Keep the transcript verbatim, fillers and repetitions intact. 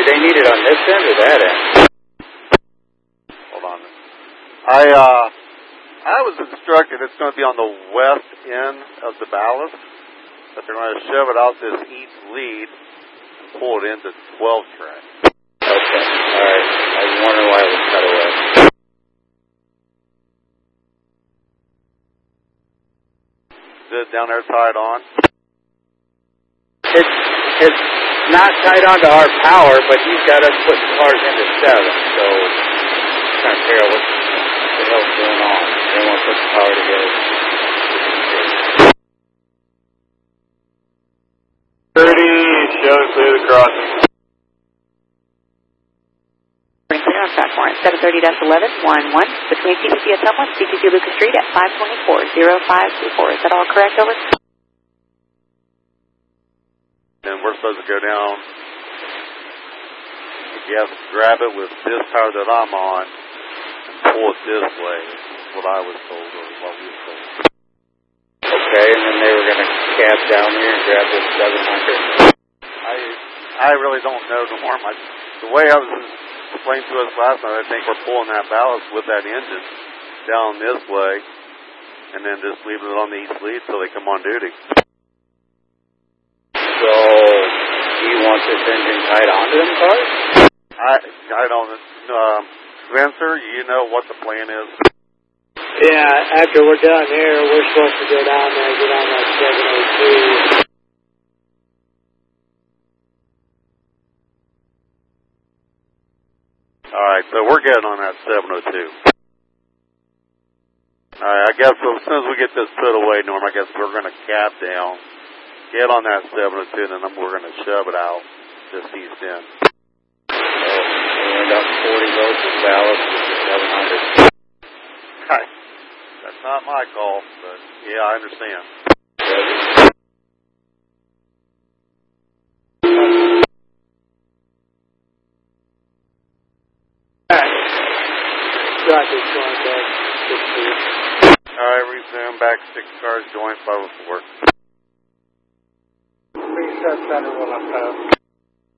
they need it on this end or that end? Hold on. I, uh, I was instructed it's going to be on the west end of the ballast, but they're going to shove it out this east lead and pull it into twelve track. Okay, alright. I was wondering why it was cut away. Is it down there tied on? It's, it's not tied onto our power, but he's got us putting cars into seven, so I'm trying to figure out what the hell's going on. They want to put the power together. thirty, showing clear the crossing. Clear on platform seven thirty eleven one one between C T C at someone, C T C Lucas Street at five twenty-four oh five two four. Is that all correct, over? And we're supposed to go down. You have to grab it with this power that I'm on and pull it this way. That's what I was told, or what we were told. Okay, and then they were going to cab down here and grab this seven hundred. I I really don't know, Norm. I, the way I was explained to us last night, I think we're pulling that ballast with that engine down this way, and then just leaving it on the east lead till they come on duty. So, do you want this engine tied onto them cars? I I don't. Um, Spencer, you know what the plan is? Yeah, after we're done here, we're supposed to go down there, get on that seven oh two. All right, so we're getting on that seven oh two. All right, I guess so as soon as we get this put away, Norm, I guess we're going to cap down, get on that seven oh two, and then we're going to shove it out this east end. So, we end up forty loads of ballast with the seven hundred. Okay. That's not my call, but yeah, I understand. Traffic going back six feet. Alright, resume back six cars, joint five oh four. Please set center when I'm past.